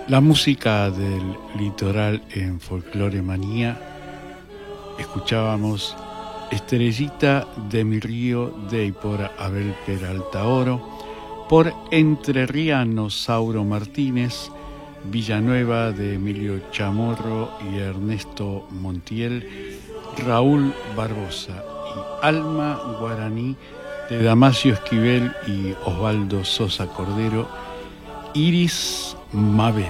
La música del litoral en Folclore Manía. Escuchábamos Estrellita de mi río de y por Abel Peralta Oro, por Entrerriano Sauro Martínez, Villanueva de Emilio Chamorro y Ernesto Montiel, Raúl Barbosa y Alma Guaraní de Damasio Esquivel y Osvaldo Sosa Cordero, Iris Mabel.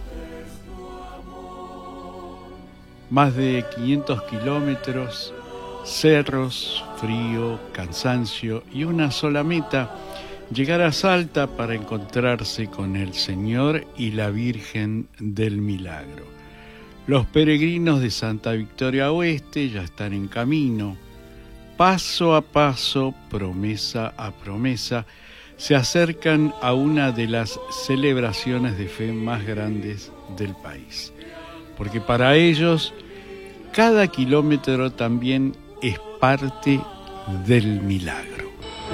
Más de 500 kilómetros, cerros, frío, cansancio y una sola meta: llegar a Salta para encontrarse con el Señor y la Virgen del Milagro. Los peregrinos de Santa Victoria Oeste ya están en camino. Paso a paso, promesa a promesa, se acercan a una de las celebraciones de fe más grandes del país. Porque para ellos, cada kilómetro también es parte del milagro.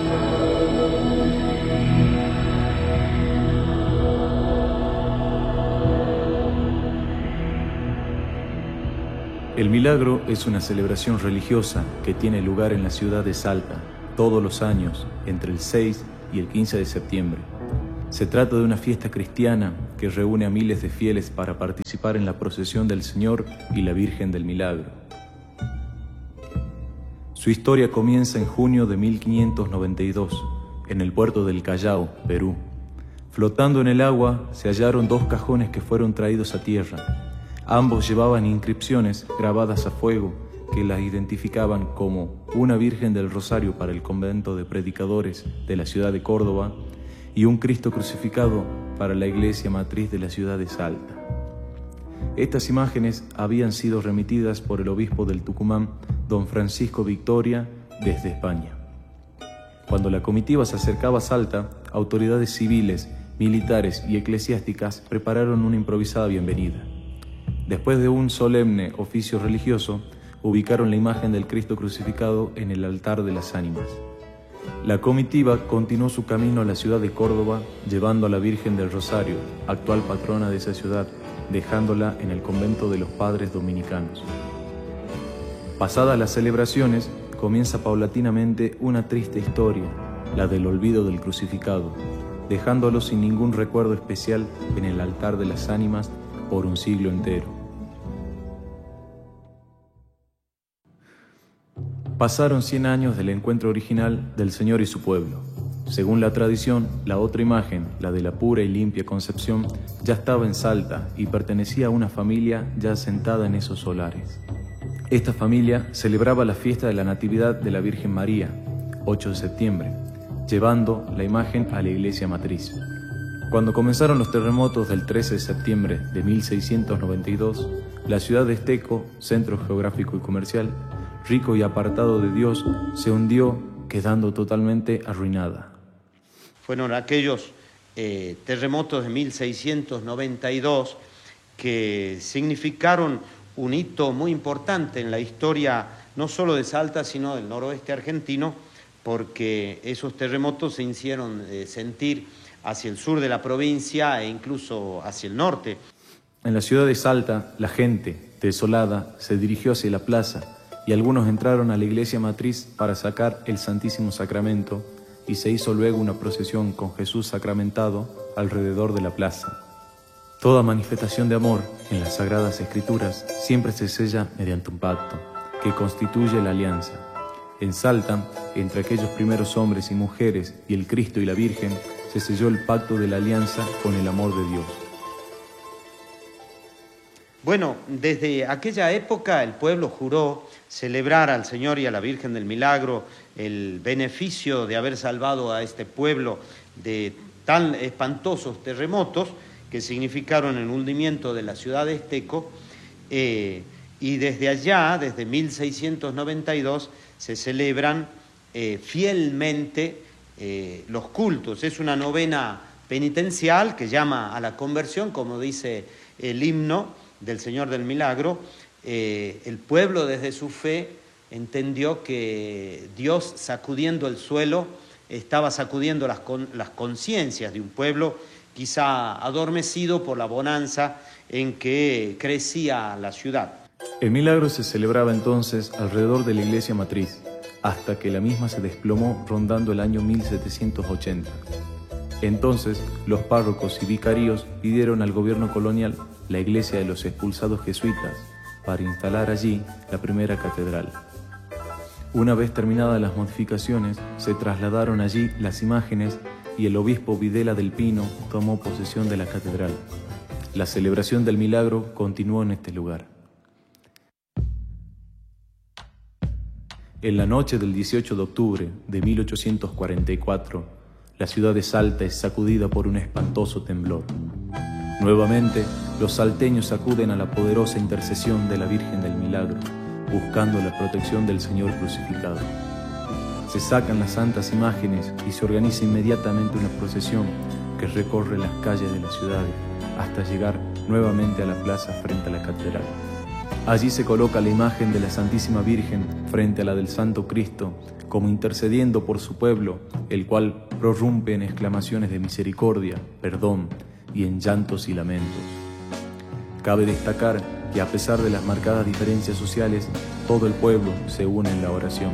El Milagro es una celebración religiosa que tiene lugar en la ciudad de Salta todos los años entre el 6 y el 15 de septiembre. Se trata de una fiesta cristiana que reúne a miles de fieles para participar en la procesión del Señor y la Virgen del Milagro. Su historia comienza en junio de 1592, en el puerto del Callao, Perú. Flotando en el agua se hallaron dos cajones que fueron traídos a tierra. Ambos llevaban inscripciones grabadas a fuego que las identificaban como una Virgen del Rosario para el convento de predicadores de la ciudad de Córdoba y un Cristo crucificado para la iglesia matriz de la ciudad de Salta. Estas imágenes habían sido remitidas por el obispo del Tucumán, don Francisco Victoria, desde España. Cuando la comitiva se acercaba a Salta, autoridades civiles, militares y eclesiásticas prepararon una improvisada bienvenida. Después de un solemne oficio religioso, ubicaron la imagen del Cristo crucificado en el altar de las ánimas. La comitiva continuó su camino a la ciudad de Córdoba, llevando a la Virgen del Rosario, actual patrona de esa ciudad, dejándola en el convento de los padres dominicanos. Pasadas las celebraciones, comienza paulatinamente una triste historia, la del olvido del crucificado, dejándolo sin ningún recuerdo especial en el altar de las ánimas por un siglo entero. Pasaron 100 años del encuentro original del Señor y su pueblo. Según la tradición, la otra imagen, la de la pura y limpia Concepción, ya estaba en Salta y pertenecía a una familia ya asentada en esos solares. Esta familia celebraba la fiesta de la Natividad de la Virgen María, 8 de septiembre, llevando la imagen a la iglesia matriz. Cuando comenzaron los terremotos del 13 de septiembre de 1692, la ciudad de Esteco, centro geográfico y comercial, rico y apartado de Dios, se hundió, quedando totalmente arruinada. Fueron aquellos terremotos de 1692 que significaron un hito muy importante en la historia no solo de Salta, sino del noroeste argentino, porque esos terremotos se hicieron sentir hacia el sur de la provincia e incluso hacia el norte. En la ciudad de Salta, la gente, desolada, se dirigió hacia la plaza y algunos entraron a la iglesia matriz para sacar el Santísimo Sacramento y se hizo luego una procesión con Jesús sacramentado alrededor de la plaza. Toda manifestación de amor en las Sagradas Escrituras siempre se sella mediante un pacto que constituye la alianza. En Salta, entre aquellos primeros hombres y mujeres y el Cristo y la Virgen, se selló el pacto de la alianza con el amor de Dios. Bueno, desde aquella época el pueblo juró celebrar al Señor y a la Virgen del Milagro el beneficio de haber salvado a este pueblo de tan espantosos terremotos que significaron el hundimiento de la ciudad de Esteco, y desde allá, desde 1692, se celebran fielmente los cultos. Es una novena penitencial que llama a la conversión, como dice el himno del Señor del Milagro. El pueblo desde su fe entendió que Dios, sacudiendo el suelo, estaba sacudiendo las conciencias de un pueblo quizá adormecido por la bonanza en que crecía la ciudad. El milagro se celebraba entonces alrededor de la iglesia matriz, hasta que la misma se desplomó rondando el año 1780. Entonces, los párrocos y vicarios pidieron al gobierno colonial la iglesia de los expulsados jesuitas para instalar allí la primera catedral. Una vez terminadas las modificaciones, se trasladaron allí las imágenes y el obispo Videla del Pino tomó posesión de la catedral. La celebración del milagro continuó en este lugar. En la noche del 18 de octubre de 1844, la ciudad de Salta es sacudida por un espantoso temblor. Nuevamente, los salteños acuden a la poderosa intercesión de la Virgen del Milagro, buscando la protección del Señor crucificado. Se sacan las santas imágenes y se organiza inmediatamente una procesión que recorre las calles de la ciudad hasta llegar nuevamente a la plaza frente a la catedral. Allí se coloca la imagen de la Santísima Virgen frente a la del Santo Cristo, como intercediendo por su pueblo, el cual prorrumpe en exclamaciones de misericordia, perdón y en llantos y lamentos. Cabe destacar que a pesar de las marcadas diferencias sociales, todo el pueblo se une en la oración.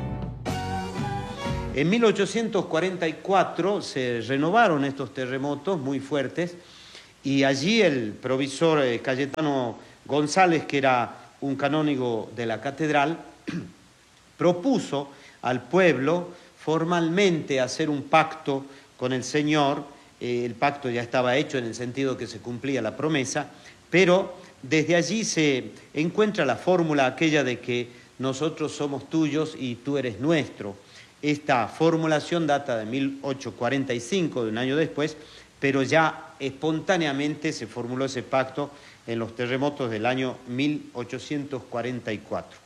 En 1844 se renovaron estos terremotos muy fuertes y allí el provisor Cayetano González, que era un canónigo de la catedral, propuso al pueblo formalmente hacer un pacto con el Señor. El pacto ya estaba hecho en el sentido que se cumplía la promesa, pero desde allí se encuentra la fórmula aquella de que nosotros somos tuyos y tú eres nuestro. Esta formulación data de 1845, de un año después, pero ya espontáneamente se formuló ese pacto en los terremotos del año 1844.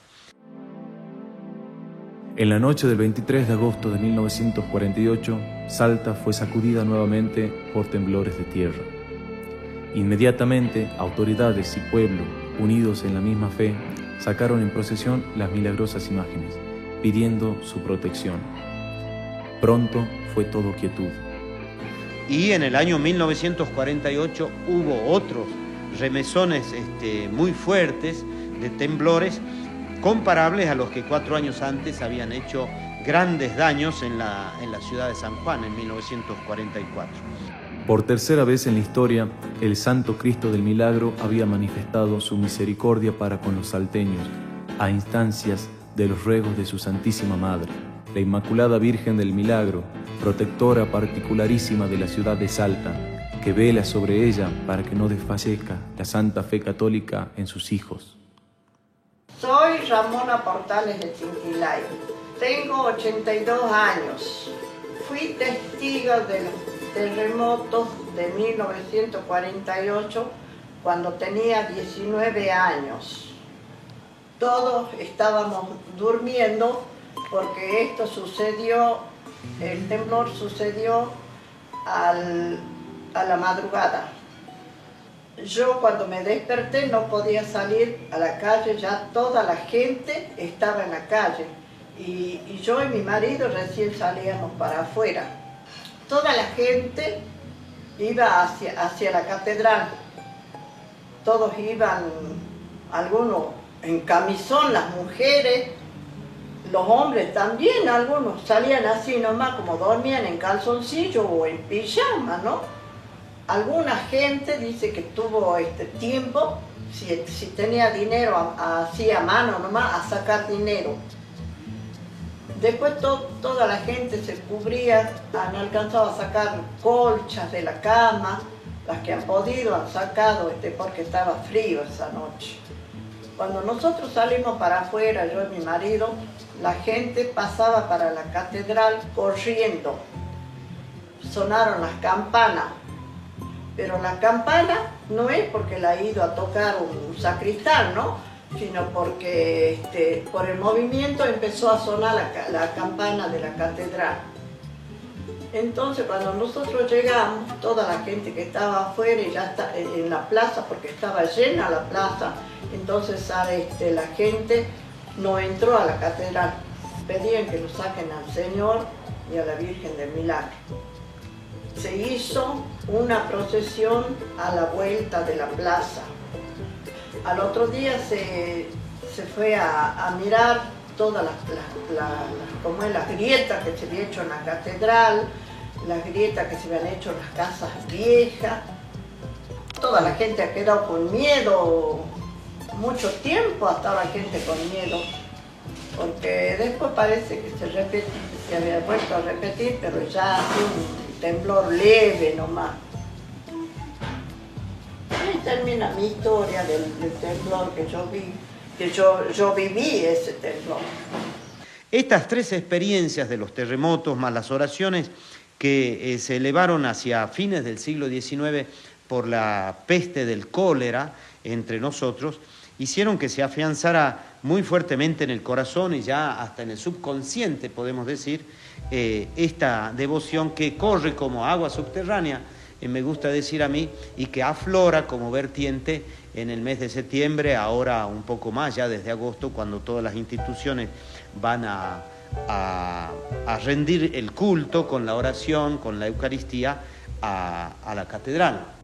En la noche del 23 de agosto de 1948, Salta fue sacudida nuevamente por temblores de tierra. Inmediatamente, autoridades y pueblo, unidos en la misma fe, sacaron en procesión las milagrosas imágenes, pidiendo su protección. Pronto fue todo quietud. Y en el año 1948 hubo otros remesones muy fuertes de temblores comparables a los que 4 años antes habían hecho grandes daños en la ciudad de San Juan en 1944. Por tercera vez en la historia, el Santo Cristo del Milagro había manifestado su misericordia para con los salteños, a instancias de los ruegos de su Santísima Madre, la Inmaculada Virgen del Milagro, protectora particularísima de la ciudad de Salta, que vela sobre ella para que no desfallezca la santa fe católica en sus hijos. Soy Ramona Portales de Chinquilay. Tengo 82 años. Fui testigo de los terremotos de 1948 cuando tenía 19 años. Todos estábamos durmiendo porque esto sucedió, el temblor sucedió a la madrugada. Yo cuando me desperté no podía salir a la calle, ya toda la gente estaba en la calle y yo y mi marido recién salíamos para afuera. Toda la gente iba hacia la catedral, todos iban, algunos en camisón, las mujeres, los hombres también, algunos salían así nomás como dormían en calzoncillo o en pijama, ¿no? Alguna gente dice que tuvo tiempo, si tenía dinero, así a mano nomás, a sacar dinero. Después toda la gente se cubría, han alcanzado a sacar colchas de la cama, las que han podido han sacado porque estaba frío esa noche. Cuando nosotros salimos para afuera, yo y mi marido, la gente pasaba para la catedral corriendo. Sonaron las campanas. Pero la campana no es porque la ha ido a tocar un sacristán, ¿no? Sino porque por el movimiento empezó a sonar la campana de la catedral. Entonces cuando nosotros llegamos, toda la gente que estaba afuera y ya está en la plaza, porque estaba llena la plaza, entonces la gente no entró a la catedral. Pedían que lo saquen al Señor y a la Virgen del Milagro. Se hizo una procesión a la vuelta de la plaza. Al otro día se fue a mirar todas como es, las grietas que se habían hecho en la catedral, las grietas que se habían hecho en las casas viejas. Toda la gente ha quedado con miedo, mucho tiempo ha estado la gente con miedo, porque después parece que se había vuelto a repetir, pero ya hace un temblor leve nomás. Ahí termina mi historia del temblor que yo vi, que yo viví ese temblor. Estas tres experiencias de los terremotos más las oraciones que se elevaron hacia fines del siglo XIX por la peste del cólera entre nosotros, hicieron que se afianzara muy fuertemente en el corazón y ya hasta en el subconsciente, podemos decir, esta devoción que corre como agua subterránea, me gusta decir a mí, y que aflora como vertiente en el mes de septiembre, ahora un poco más, ya desde agosto, cuando todas las instituciones van a rendir el culto con la oración, con la Eucaristía a la catedral.